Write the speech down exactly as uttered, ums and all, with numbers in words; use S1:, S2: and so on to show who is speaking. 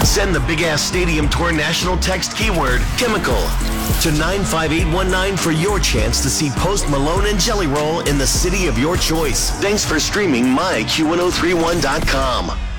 S1: Send the Big Ass Stadium Tour national text keyword chemical to nine five eight one nine for your chance to see Post Malone and Jelly Roll in the city of your choice. Thanks for streaming my Q ten thirty-one dot com.